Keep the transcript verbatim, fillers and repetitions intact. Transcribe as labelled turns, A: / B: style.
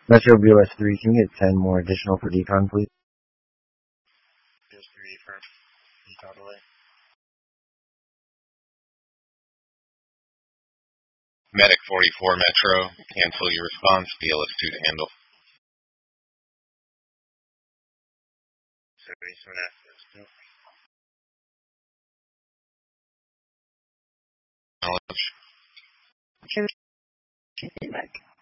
A: Metro B O S three, can you get ten more additional for decon, please?
B: B O S three for decon delay.
C: Medic forty-four Metro, cancel your response, B L S two to handle.
B: seventy-seven active.
C: Knowledge.
D: Back.